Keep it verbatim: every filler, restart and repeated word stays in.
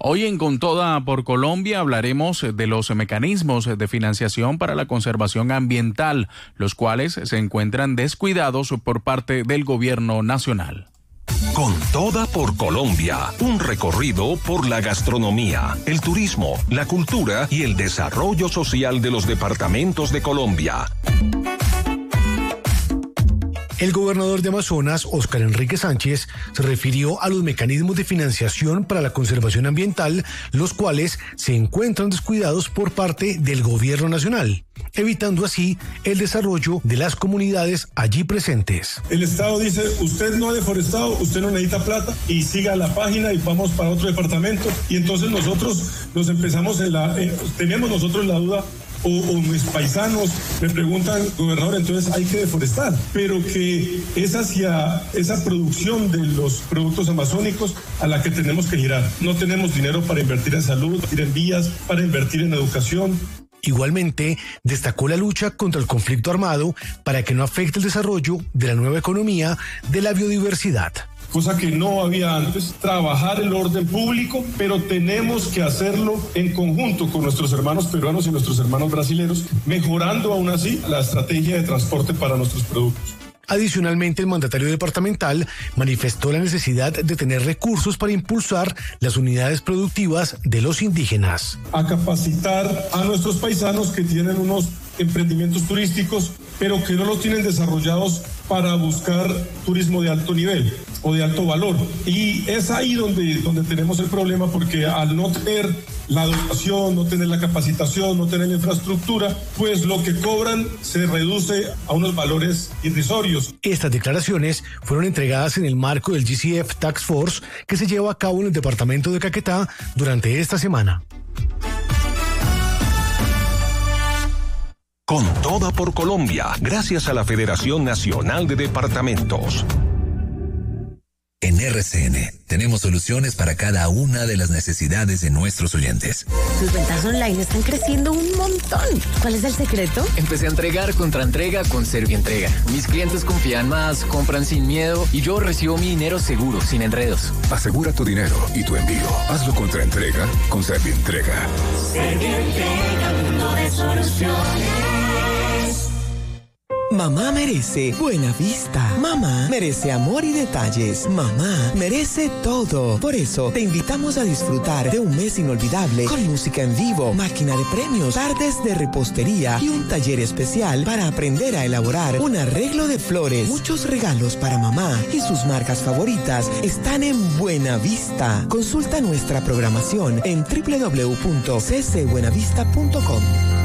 Hoy en Con Toda por Colombia hablaremos de los mecanismos de financiación para la conservación ambiental, los cuales se encuentran descuidados por parte del gobierno nacional. Con Toda por Colombia, un recorrido por la gastronomía, el turismo, la cultura y el desarrollo social de los departamentos de Colombia. El gobernador de Amazonas, Óscar Enrique Sánchez, se refirió a los mecanismos de financiación para la conservación ambiental, los cuales se encuentran descuidados por parte del gobierno nacional, evitando así el desarrollo de las comunidades allí presentes. El Estado dice, usted no ha deforestado, usted no necesita plata, y siga la página y vamos para otro departamento, y entonces nosotros nos empezamos en la, eh, teníamos nosotros la duda, O, o mis paisanos me preguntan, gobernador, entonces hay que deforestar, pero que es hacia esa producción de los productos amazónicos a la que tenemos que girar. No tenemos dinero para invertir en salud, para invertir en vías, para invertir en educación. Igualmente, destacó la lucha contra el conflicto armado para que no afecte el desarrollo de la nueva economía de la biodiversidad. Cosa que no había antes, trabajar el orden público, pero tenemos que hacerlo en conjunto con nuestros hermanos peruanos y nuestros hermanos brasileños, mejorando aún así la estrategia de transporte para nuestros productos. Adicionalmente, el mandatario departamental manifestó la necesidad de tener recursos para impulsar las unidades productivas de los indígenas. A capacitar a nuestros paisanos que tienen unos emprendimientos turísticos, pero que no los tienen desarrollados para buscar turismo de alto nivel o de alto valor. Y es ahí donde, donde tenemos el problema, porque al no tener la dotación, no tener la capacitación, no tener la infraestructura, pues lo que cobran se reduce a unos valores irrisorios. Estas declaraciones fueron entregadas en el marco del G C F Task Force que se lleva a cabo en el departamento de Caquetá durante esta semana. Con Toda por Colombia, gracias a la Federación Nacional de Departamentos. En R C N tenemos soluciones para cada una de las necesidades de nuestros oyentes. Tus ventas online están creciendo un montón. ¿Cuál es el secreto? Empecé a entregar contra entrega con Servientrega. Mis clientes confían más, compran sin miedo y yo recibo mi dinero seguro, sin enredos. Asegura tu dinero y tu envío. Hazlo contra entrega con Servientrega. Servientrega, mundo de soluciones. Mamá merece buena vista. Mamá merece amor y detalles. Mamá merece todo. Por eso te invitamos a disfrutar de un mes inolvidable con música en vivo, máquina de premios, tardes de repostería y un taller especial para aprender a elaborar un arreglo de flores. Muchos regalos para mamá y sus marcas favoritas están en Buena Vista. Consulta nuestra programación en doble u doble u doble u punto c c buenavista punto com.